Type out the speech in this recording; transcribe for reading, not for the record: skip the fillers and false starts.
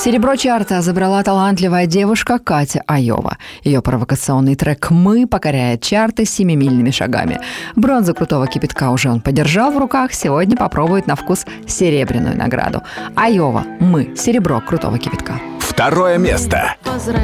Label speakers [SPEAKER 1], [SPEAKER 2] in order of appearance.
[SPEAKER 1] Серебро чарта забрала талантливая девушка Катя Айова. Ее провокационный трек «Мы» покоряет чарты семимильными шагами. Бронзу крутого кипятка уже он подержал в руках, сегодня попробует на вкус серебряную награду. Айова «Мы» – серебро крутого кипятка.
[SPEAKER 2] Второе место.